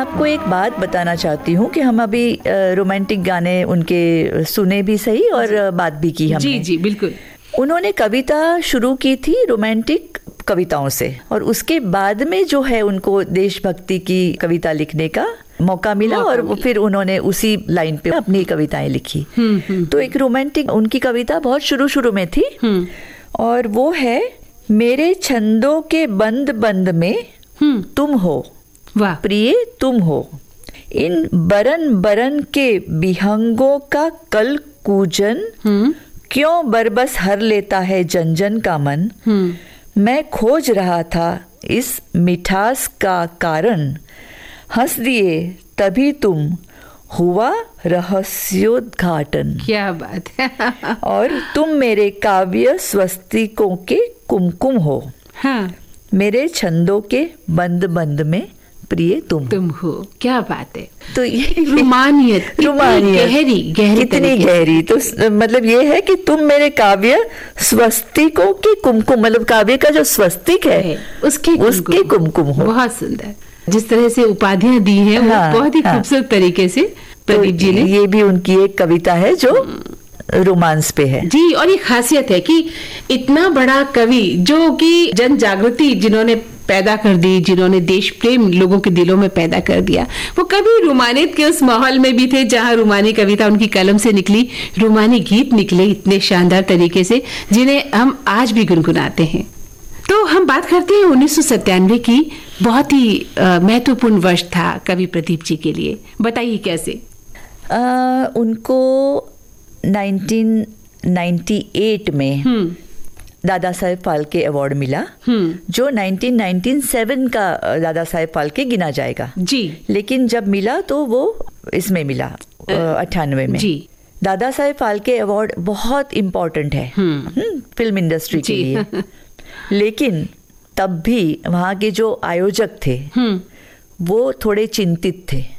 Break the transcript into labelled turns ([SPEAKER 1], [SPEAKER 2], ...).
[SPEAKER 1] आपको एक बात बताना चाहती हूँ कि हम अभी रोमांटिक गाने उनके सुने भी सही और बात भी की हमने।
[SPEAKER 2] जी जी बिल्कुल।
[SPEAKER 1] उन्होंने कविता शुरू की थी रोमांटिक कविताओं से, और उसके बाद में जो है उनको देशभक्ति की कविता लिखने का मौका मिला और फिर उन्होंने उसी लाइन पे अपनी कविताएं लिखी। तो एक रोमांटिक उनकी कविता बहुत शुरू में थी और वो है, मेरे छंदों के बंद बंद में तुम हो,
[SPEAKER 2] वाह।
[SPEAKER 1] प्रिय तुम हो, इन बरन बरन के विहंगों का कल कूजन क्यों बरबस हर लेता है जन जन का मन। मैं खोज रहा था इस मिठास का कारण, हंस दिए तभी तुम, हुआ रहस्योद्घाटन।
[SPEAKER 2] क्या बात है।
[SPEAKER 1] और तुम मेरे काव्य स्वस्तिकों के कुमकुम हो।
[SPEAKER 2] हाँ।
[SPEAKER 1] मेरे छंदों के बंद बंद में प्रिय तुम
[SPEAKER 2] हो। क्या बात है।
[SPEAKER 1] तो ये
[SPEAKER 2] रोमानियत गहरी
[SPEAKER 1] कितनी गहरी। तो मतलब ये है कि तुम मेरे काव्य स्वस्तिकों के कुमकुम, मतलब काव्य का जो स्वस्तिक है उसके कुमकुम हो।
[SPEAKER 2] बहुत सुंदर। जिस तरह से उपाधियां दी हैं वो बहुत ही खूबसूरत तरीके से प्रदीप जी ने।
[SPEAKER 1] ये भी उनकी एक कविता है जो रोमांस पे है
[SPEAKER 2] जी। और ये खासियत है कि इतना बड़ा कवि जो कि जन जागृति जिन्होंने पैदा कर दी, जिन्होंने देश प्रेम लोगों के दिलों में पैदा कर दिया, वो कभी रोमानियत के उस माहौल में भी थे जहां रोमानी कविता उनकी कलम से निकली, रोमानी गीत निकले इतने शानदार तरीके से जिन्हें हम आज भी गुनगुनाते हैं। तो हम बात करते हैं 1997 की। बहुत ही महत्वपूर्ण वर्ष था कवि प्रदीप जी के लिए, बताइए कैसे।
[SPEAKER 1] उनको 1998 में दादा साहेब फाल्के अवार्ड मिला, जो 1997 का दादा साहेब फाल्के गिना जाएगा
[SPEAKER 2] जी।
[SPEAKER 1] लेकिन जब मिला तो वो इसमें मिला 98 में जी। दादा साहेब फाल्के अवार्ड बहुत इम्पोर्टेंट है फिल्म इंडस्ट्री के लिए। लेकिन तब भी वहाँ के जो आयोजक थे वो थोड़े चिंतित थे